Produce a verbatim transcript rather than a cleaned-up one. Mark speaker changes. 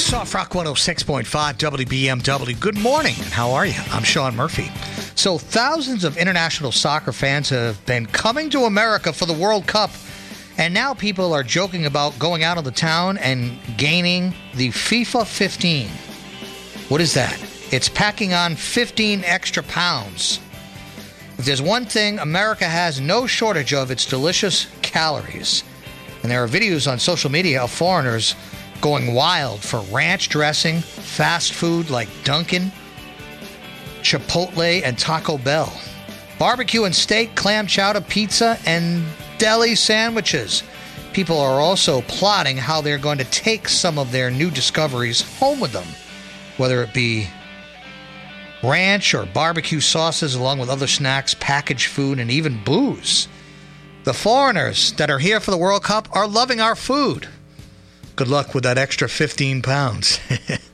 Speaker 1: Soft Rock one oh six point five W B M W. Good morning, and how are you? I'm Sean Murphy. So thousands of international soccer fans have been coming to America for the World Cup, and now people are joking about going out of the town and gaining the FIFA fifteen. What is that? It's packing on fifteen extra pounds. If there's one thing America has no shortage of, it's delicious calories. And there are videos on social media of foreigners going wild for ranch dressing, fast food like Dunkin', Chipotle, and Taco Bell, barbecue and steak, clam chowder, pizza, and deli sandwiches. People are also plotting how they're going to take some of their new discoveries home with them, whether it be ranch or barbecue sauces, along with other snacks, packaged food, and even booze. The foreigners that are here for the World Cup are loving our food. Good luck with that extra fifteen pounds.